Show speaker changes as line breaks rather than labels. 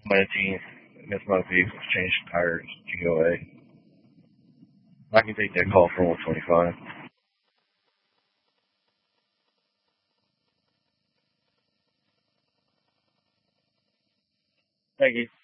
My team, against my vehicle, changed tires, GOA. I can take that call for 125. Thank you.